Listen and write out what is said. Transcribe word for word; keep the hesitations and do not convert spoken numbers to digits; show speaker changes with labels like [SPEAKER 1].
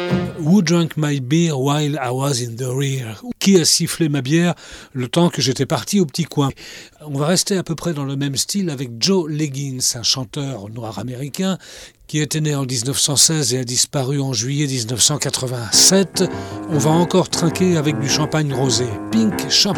[SPEAKER 1] Who drank my beer while I was in the rear? Qui a sifflé ma bière le temps que j'étais parti au petit coin? On va rester à peu près dans le même style avec Joe Leggins, un chanteur noir américain qui était né en dix-neuf cent seize et a disparu en juillet dix-neuf cent quatre-vingt-sept. On va encore trinquer avec du champagne rosé. Pink Champagne.